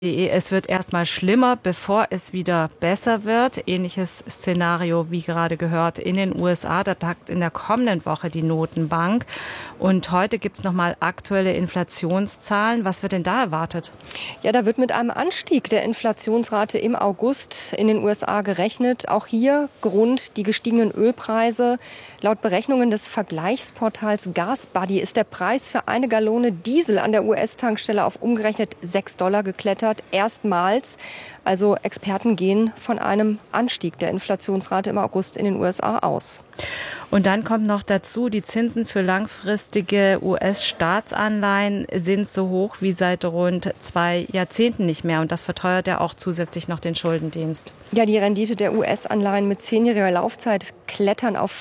Es wird erstmal schlimmer, bevor es wieder besser wird. Ähnliches Szenario, wie gerade gehört, in den USA. Da tagt in der kommenden Woche die Notenbank. Und heute gibt es nochmal aktuelle Inflationszahlen. Was wird denn da erwartet? Ja, da wird mit einem Anstieg der Inflationsrate im August in den USA gerechnet. Auch hier Grund die gestiegenen Ölpreise. Laut Berechnungen des Vergleichsportals GasBuddy ist der Preis für eine Gallone Diesel an der US-Tankstelle auf umgerechnet $6 geklettert. Erstmals. Also Experten gehen von einem Anstieg der Inflationsrate im August in den USA aus. Und dann kommt noch dazu, die Zinsen für langfristige US-Staatsanleihen sind so hoch wie seit rund 2 Jahrzehnten nicht mehr. Und das verteuert ja auch zusätzlich noch den Schuldendienst. Ja, die Rendite der US-Anleihen mit 10-jähriger Laufzeit klettern auf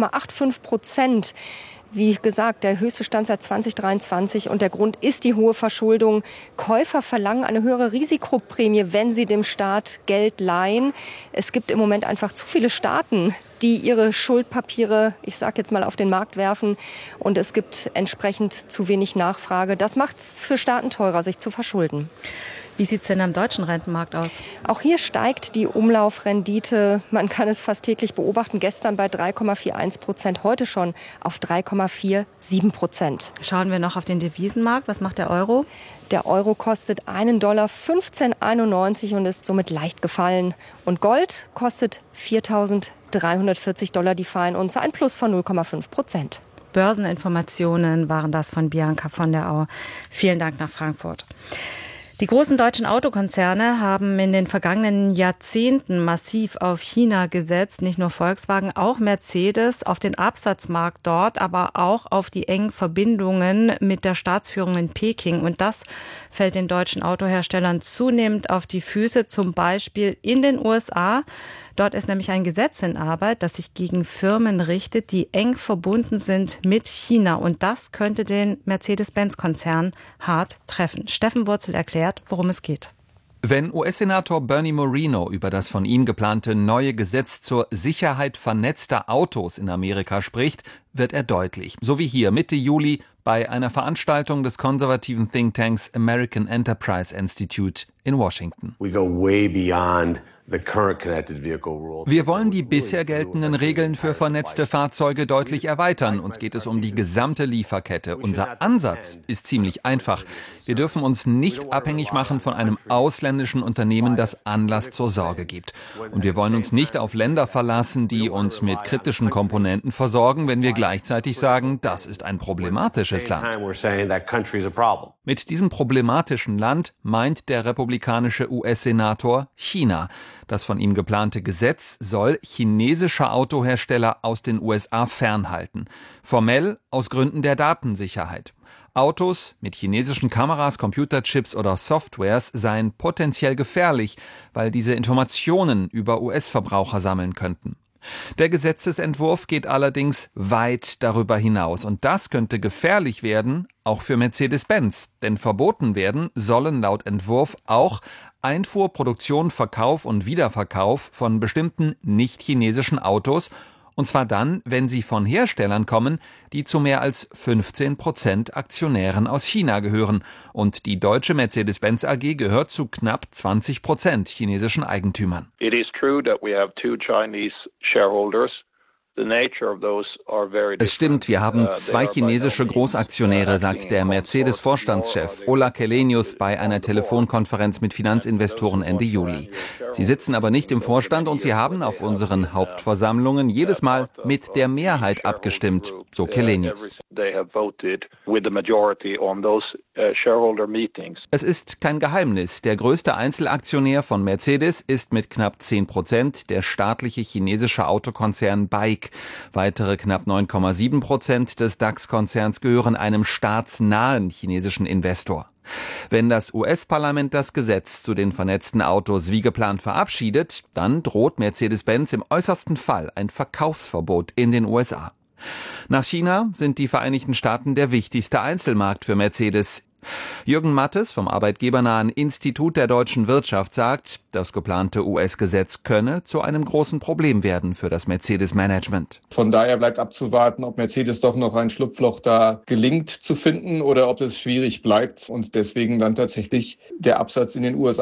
4,85%. Wie gesagt, der höchste Stand seit 2023 und der Grund ist die hohe Verschuldung. Käufer verlangen eine höhere Risikoprämie, wenn sie dem Staat Geld leihen. Es gibt im Moment einfach zu viele Staaten, die ihre Schuldpapiere, ich sage jetzt mal, auf den Markt werfen. Und es gibt entsprechend zu wenig Nachfrage. Das macht es für Staaten teurer, sich zu verschulden. Wie sieht es denn am deutschen Rentenmarkt aus? Auch hier steigt die Umlaufrendite. Man kann es fast täglich beobachten. Gestern bei 3,41%, heute schon auf 3,47%. Schauen wir noch auf den Devisenmarkt. Was macht der Euro? Der Euro kostet $1,1591 und ist somit leicht gefallen. Und Gold kostet $4.340 die Feinunze, ein Plus von 0,5%. Börseninformationen waren das von Bianca von der Au. Vielen Dank nach Frankfurt. Die großen deutschen Autokonzerne haben in den vergangenen Jahrzehnten massiv auf China gesetzt. Nicht nur Volkswagen, auch Mercedes auf den Absatzmarkt dort, aber auch auf die engen Verbindungen mit der Staatsführung in Peking. Und das fällt den deutschen Autoherstellern zunehmend auf die Füße, zum Beispiel in den USA. Dort ist nämlich ein Gesetz in Arbeit, das sich gegen Firmen richtet, die eng verbunden sind mit China. Und das könnte den Mercedes-Benz-Konzern hart treffen. Steffen Wurzel erklärt, worum es geht. Wenn US-Senator Bernie Moreno über das von ihm geplante neue Gesetz zur Sicherheit vernetzter Autos in Amerika spricht, wird er deutlich. So wie hier Mitte Juli bei einer Veranstaltung des konservativen Thinktanks American Enterprise Institute in Washington. Wir wollen die bisher geltenden Regeln für vernetzte Fahrzeuge deutlich erweitern. Uns geht es um die gesamte Lieferkette. Unser Ansatz ist ziemlich einfach. Wir dürfen uns nicht abhängig machen von einem ausländischen Unternehmen, das Anlass zur Sorge gibt. Und wir wollen uns nicht auf Länder verlassen, die uns mit kritischen Komponenten versorgen, wenn wir gleichzeitig sagen, das ist ein problematisches Land. Mit diesem problematischen Land meint der republikanische US-Senator China. Das von ihm geplante Gesetz soll chinesische Autohersteller aus den USA fernhalten. Formell aus Gründen der Datensicherheit. Autos mit chinesischen Kameras, Computerchips oder Softwares seien potenziell gefährlich, weil diese Informationen über US-Verbraucher sammeln könnten. Der Gesetzesentwurf geht allerdings weit darüber hinaus und das könnte gefährlich werden, auch für Mercedes-Benz, denn verboten werden sollen laut Entwurf auch Einfuhr, Produktion, Verkauf und Wiederverkauf von bestimmten nicht-chinesischen Autos, und zwar dann, wenn sie von Herstellern kommen, die zu mehr als 15% Aktionären aus China gehören. Und die deutsche Mercedes-Benz AG gehört zu knapp 20% chinesischen Eigentümern. It is true that we have 2 Chinese shareholders. Es stimmt, wir haben 2 chinesische Großaktionäre, sagt der Mercedes-Vorstandschef Ola Källenius bei einer Telefonkonferenz mit Finanzinvestoren Ende Juli. Sie sitzen aber nicht im Vorstand und sie haben auf unseren Hauptversammlungen jedes Mal mit der Mehrheit abgestimmt, so Källenius. Es ist kein Geheimnis, der größte Einzelaktionär von Mercedes ist mit knapp 10% der staatliche chinesische Autokonzern BAIC. Weitere knapp 9,7% des DAX-Konzerns gehören einem staatsnahen chinesischen Investor. Wenn das US-Parlament das Gesetz zu den vernetzten Autos wie geplant verabschiedet, dann droht Mercedes-Benz im äußersten Fall ein Verkaufsverbot in den USA. Nach China sind die Vereinigten Staaten der wichtigste Einzelmarkt für Mercedes. Jürgen Mattes vom arbeitgebernahen Institut der deutschen Wirtschaft sagt, das geplante US-Gesetz könne zu einem großen Problem werden für das Mercedes-Management. Von daher bleibt abzuwarten, ob Mercedes doch noch ein Schlupfloch da gelingt zu finden oder ob es schwierig bleibt und deswegen dann tatsächlich der Absatz in den USA